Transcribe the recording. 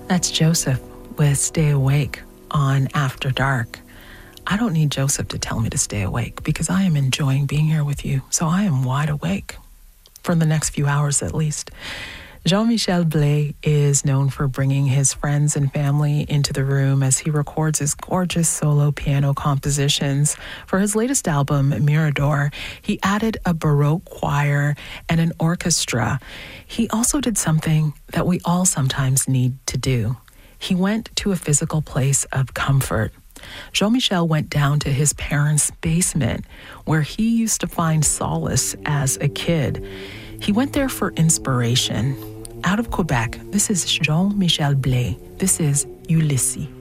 That's Joseph with Stay Awake on After Dark. I don't need Joseph to tell me to stay awake because I am enjoying being here with you. So I am wide awake for the next few hours at least. Jean-Michel Blais is known for bringing his friends and family into the room as he records his gorgeous solo piano compositions. For his latest album, Mirador, he added a Baroque choir and an orchestra. He also did something that we all sometimes need to do. He went to a physical place of comfort. Jean-Michel went down to his parents' basement where he used to find solace as a kid. He went there for inspiration. Out of Quebec, this is Jean-Michel Blais. This is Ulysses.